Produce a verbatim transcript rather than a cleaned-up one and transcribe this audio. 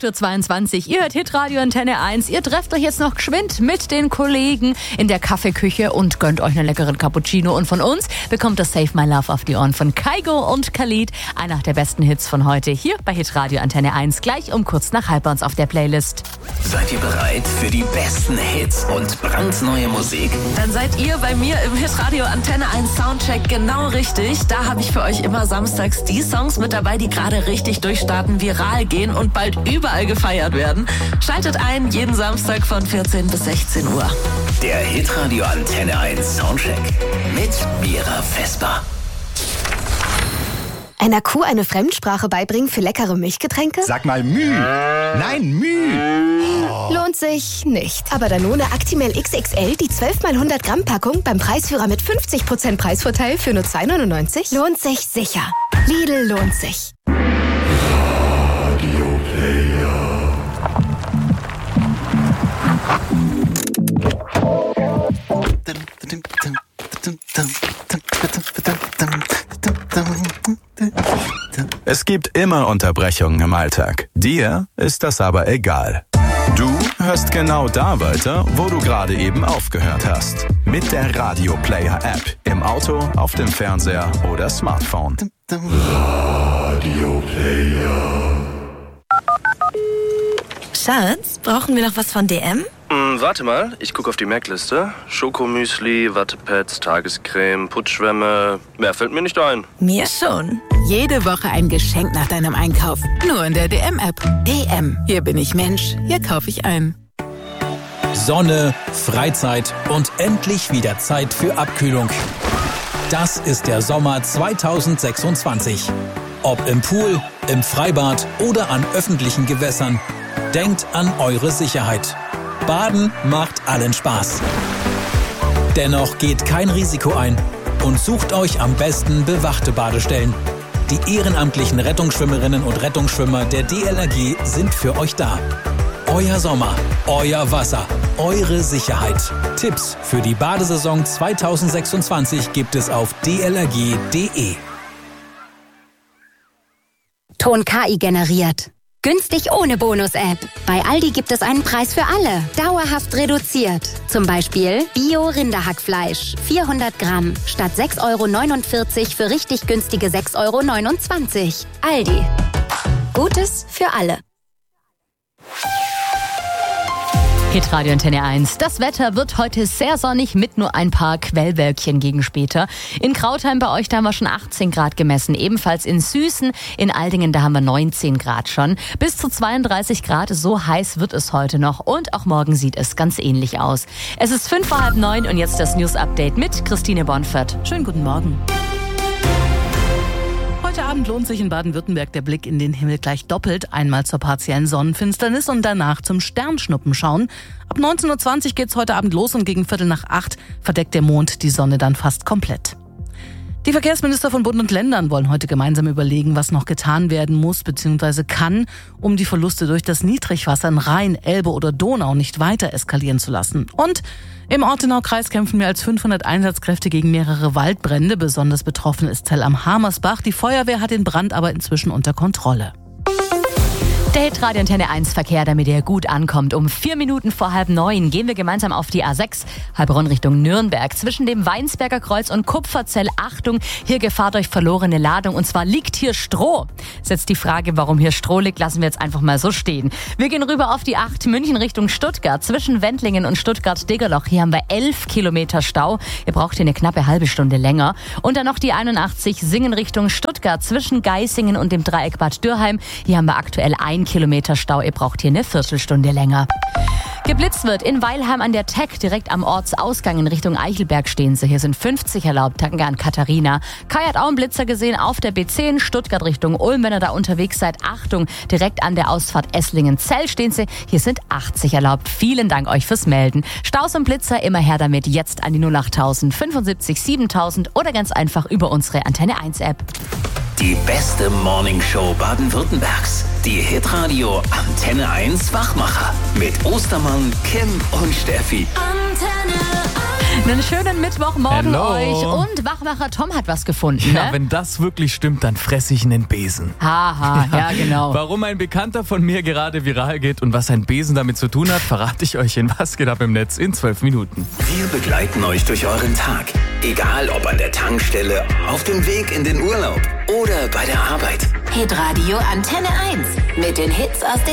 acht Uhr zweiundzwanzig. Ihr hört Hitradio Antenne eins. Ihr trefft euch jetzt noch geschwind mit den Kollegen in der Kaffeeküche und gönnt euch einen leckeren Cappuccino. Und von uns bekommt das Save My Love auf die Ohren von Kygo und Khalid. Einer der besten Hits von heute hier bei Hitradio Antenne eins. Gleich um kurz nach halb bei uns auf der Playlist. Seid ihr bereit für die besten Hits und brandneue Musik? Dann seid ihr bei mir im Hitradio Antenne eins Soundcheck genau richtig. Da habe ich für euch immer samstags die Songs mit dabei, die gerade richtig durchstarten, viral gehen und bald überall gefeiert werden. Schaltet ein, jeden Samstag von vierzehn bis sechzehn Uhr. Der Hitradio Antenne eins Soundcheck mit Mira Vesper. Einer Kuh eine Fremdsprache beibringen für leckere Milchgetränke? Sag mal Müh. Nein, Müh. Oh. Lohnt sich nicht. Aber Danone Actimel X X L, die zwölf mal hundert Gramm Packung beim Preisführer mit fünfzig Prozent Preisvorteil für nur zwei neunundneunzig? Lohnt sich sicher. Lidl lohnt sich. Radio Player. Es gibt immer Unterbrechungen im Alltag. Dir ist das aber egal. Du hörst genau da weiter, wo du gerade eben aufgehört hast. Mit der Radio Player App. Im Auto, auf dem Fernseher oder Smartphone. Radio Player. Schatz, brauchen wir noch was von D M? Hm, warte mal, ich gucke auf die Merkliste. Schokomüsli, Wattepads, Tagescreme, Putzschwämme. Mehr fällt mir nicht ein. Mir schon. Jede Woche ein Geschenk nach deinem Einkauf. Nur in der D M-App. D M. Hier bin ich Mensch. Hier kaufe ich ein. Sonne, Freizeit und endlich wieder Zeit für Abkühlung. Das ist der Sommer zweitausendsechsundzwanzig. Ob im Pool, im Freibad oder an öffentlichen Gewässern. Denkt an eure Sicherheit. Baden macht allen Spaß. Dennoch geht kein Risiko ein und sucht euch am besten bewachte Badestellen. Die ehrenamtlichen Rettungsschwimmerinnen und Rettungsschwimmer der D L R G sind für euch da. Euer Sommer, euer Wasser, eure Sicherheit. Tipps für die Badesaison zweitausendsechsundzwanzig gibt es auf d l r g punkt d e. Ton K I generiert. Günstig ohne Bonus-App. Bei Aldi gibt es einen Preis für alle. Dauerhaft reduziert. Zum Beispiel Bio-Rinderhackfleisch. vierhundert Gramm. Statt sechs Euro neunundvierzig für richtig günstige sechs Euro neunundzwanzig. Aldi. Gutes für alle. Hitradio Antenne eins. Das Wetter wird heute sehr sonnig mit nur ein paar Quellwölkchen gegen später. In Krautheim bei euch, da haben wir schon achtzehn Grad gemessen. Ebenfalls in Süßen, in Aldingen, da haben wir neunzehn Grad schon. Bis zu zweiunddreißig Grad, so heiß wird es heute noch. Und auch morgen sieht es ganz ähnlich aus. Es ist fünf vor halb neun und jetzt das News-Update mit Christine Bonfert. Schönen guten Morgen. Heute Abend lohnt sich in Baden-Württemberg der Blick in den Himmel gleich doppelt. Einmal zur partiellen Sonnenfinsternis und danach zum Sternschnuppenschauen. Ab neunzehn Uhr zwanzig geht's heute Abend los und gegen Viertel nach acht verdeckt der Mond die Sonne dann fast komplett. Die Verkehrsminister von Bund und Ländern wollen heute gemeinsam überlegen, was noch getan werden muss bzw. kann, um die Verluste durch das Niedrigwasser in Rhein, Elbe oder Donau nicht weiter eskalieren zu lassen. Und im Ortenau-Kreis kämpfen mehr als fünfhundert Einsatzkräfte gegen mehrere Waldbrände. Besonders betroffen ist Zell am Hamersbach. Die Feuerwehr hat den Brand aber inzwischen unter Kontrolle. Der Hitradio Antenne eins Verkehr, damit ihr gut ankommt. Um vier Minuten vor halb neun gehen wir gemeinsam auf die A sechs, Heilbronn Richtung Nürnberg. Zwischen dem Weinsberger Kreuz und Kupferzell, Achtung, hier Gefahr durch verlorene Ladung. Und zwar liegt hier Stroh. Ist jetzt die Frage, warum hier Stroh liegt, lassen wir jetzt einfach mal so stehen. Wir gehen rüber auf die acht, München Richtung Stuttgart. Zwischen Wendlingen und Stuttgart-Degerloch, hier haben wir elf Kilometer Stau. Ihr braucht hier eine knappe halbe Stunde länger. Und dann noch die einundachtzig, Singen Richtung Stuttgart. Zwischen Geisingen und dem Dreieck Bad Dürheim, hier haben wir aktuell ein Kilometer Stau. Ihr braucht hier eine Viertelstunde länger. Geblitzt wird in Weilheim an der Tech, direkt am Ortsausgang in Richtung Eichelberg stehen sie. Hier sind fünfzig erlaubt. Danke an Katharina. Kai hat auch einen Blitzer gesehen auf der B zehn, Stuttgart Richtung Ulm. Wenn ihr da unterwegs seid, Achtung, direkt an der Ausfahrt Esslingen-Zell stehen sie. Hier sind achtzig erlaubt. Vielen Dank euch fürs Melden. Staus und Blitzer, immer her damit. Jetzt an die null achttausend fünfundsiebzig siebentausend oder ganz einfach über unsere Antenne eins App. Die beste Morningshow Baden-Württembergs. Die Hitradio Antenne eins Wachmacher. Mit Ostermann, Kim und Steffi. Antenne eins. Einen schönen Mittwochmorgen Hello. euch. Und Wachmacher Tom hat was gefunden, Ja, ne? wenn das wirklich stimmt, dann fresse ich einen Besen. Haha, ja, genau. Warum ein Bekannter von mir gerade viral geht und was ein Besen damit zu tun hat, verrate ich euch in Was geht ab im Netz in zwölf Minuten. Wir begleiten euch durch euren Tag. Egal ob an der Tankstelle, auf dem Weg in den Urlaub oder bei der Arbeit. Hitradio Antenne eins mit den Hits aus den